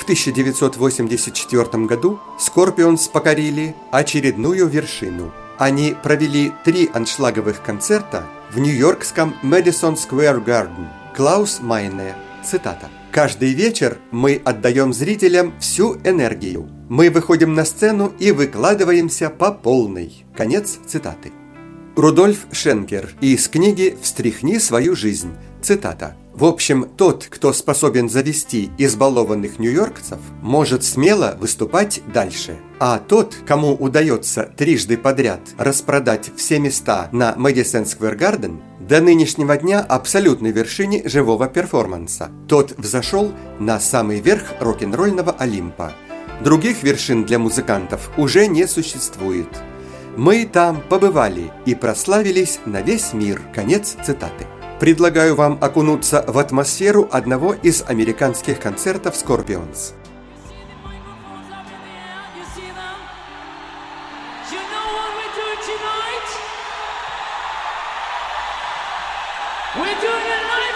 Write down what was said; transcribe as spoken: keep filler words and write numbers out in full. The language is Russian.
В тысяча девятьсот восемьдесят четвёртом году Scorpions покорили очередную вершину. Они провели три аншлаговых концерта в нью-йоркском Madison Square Garden. Клаус Майне, цитата: «Каждый вечер мы отдаем зрителям всю энергию. Мы выходим на сцену и выкладываемся по полной». Конец цитаты. Рудольф Шенкер из книги «Встряхни свою жизнь». Цитата: «В общем, тот, кто способен завести избалованных нью-йоркцев, может смело выступать дальше. А тот, кому удается трижды подряд распродать все места на Madison Square Garden, до нынешнего дня абсолютной вершине живого перформанса. Тот взошел на самый верх рок-н-ролльного Олимпа. Других вершин для музыкантов уже не существует. Мы там побывали и прославились на весь мир». Конец цитаты. Предлагаю вам окунуться в атмосферу одного из американских концертов Scorpions. We're doing